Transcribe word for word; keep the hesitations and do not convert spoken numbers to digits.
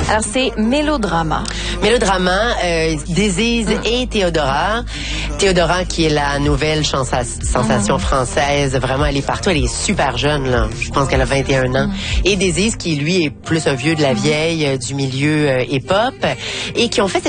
Alors, c'est Mélodrama. Mélodrama, euh, Désise mm. et Théodora. Théodora, qui est la nouvelle chansa- sensation mm. française. Vraiment, elle est partout. Elle est super jeune, là. Je pense qu'elle a vingt et un ans. Mm. Et Désise, qui, lui, est plus un vieux de la vieille, euh, du milieu euh, hip-hop. Et qui ont fait